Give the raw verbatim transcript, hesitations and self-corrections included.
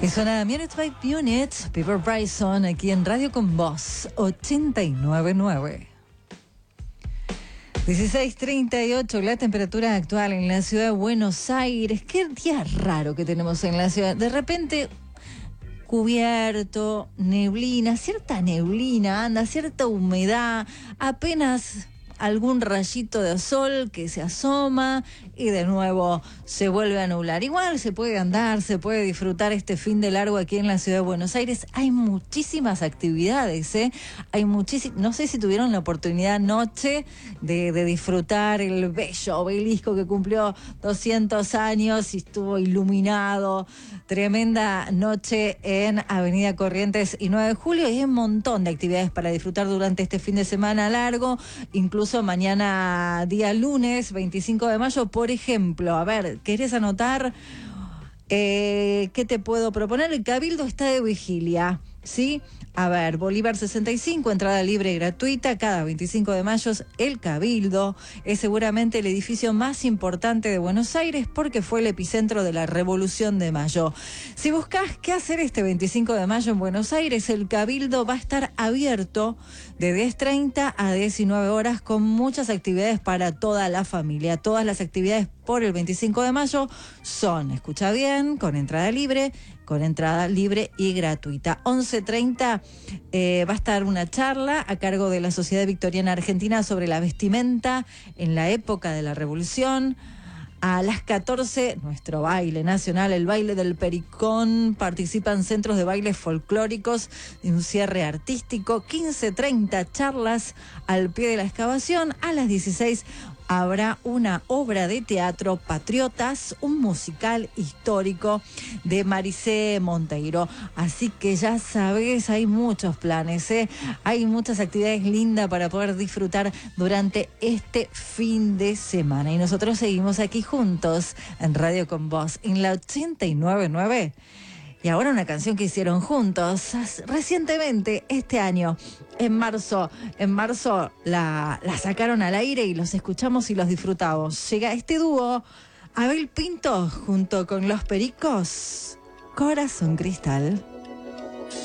Y suena Minutes by Minutes, Piper Bryson, aquí en Radio con Voz ochenta y nueve punto nueve. dieciséis treinta y ocho, la temperatura actual en la ciudad de Buenos Aires. Qué día raro que tenemos en la ciudad. De repente, cubierto, neblina, cierta neblina, anda, cierta humedad, apenas algún rayito de sol que se asoma y de nuevo se vuelve a nublar. Igual se puede andar, se puede disfrutar este fin de largo aquí en la ciudad de Buenos Aires. Hay muchísimas actividades, ¿eh? Hay muchísimas, no sé si tuvieron la oportunidad anoche de, de disfrutar el bello obelisco que cumplió doscientos años y estuvo iluminado. Tremenda noche en Avenida Corrientes y nueve de julio, y hay un montón de actividades para disfrutar durante este fin de semana largo, incluso mañana día lunes veinticinco de mayo, por ejemplo. A ver, ¿querés anotar? Eh, ¿Qué te puedo proponer? El Cabildo está de vigilia, ¿sí? A ver, Bolívar sesenta y cinco, entrada libre y gratuita, cada veinticinco de mayo. El Cabildo es seguramente el edificio más importante de Buenos Aires porque fue el epicentro de la Revolución de Mayo. Si buscas qué hacer este veinticinco de mayo en Buenos Aires, el Cabildo va a estar abierto de diez treinta a diecinueve horas con muchas actividades para toda la familia. Todas las actividades por el veinticinco de mayo son, escucha bien, con entrada libre, con entrada libre y gratuita. once treinta eh, va a estar una charla a cargo de la Sociedad Victoriana Argentina sobre la vestimenta en la época de la Revolución. A las catorce, nuestro baile nacional, el baile del Pericón. Participan centros de bailes folclóricos y un cierre artístico. quince treinta, charlas al pie de la excavación. A las dieciséis habrá una obra de teatro, Patriotas, un musical histórico de Maricé Monteiro. Así que ya sabes, hay muchos planes, ¿eh? Hay muchas actividades lindas para poder disfrutar durante este fin de semana. Y nosotros seguimos aquí juntos en Radio con Voz, en la ochenta y nueve punto nueve. Y ahora una canción que hicieron juntos recientemente, este año, en marzo. En marzo la, la sacaron al aire y los escuchamos y los disfrutamos. Llega este dúo, Abel Pinto junto con Los Pericos, Corazón Cristal.